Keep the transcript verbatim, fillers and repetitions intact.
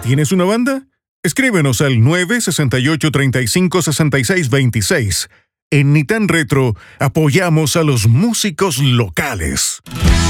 ¿Tienes una banda? Escríbenos al nueve seis ocho, tres cinco, seis seis dos seis. En Nitan Retro apoyamos a los músicos locales.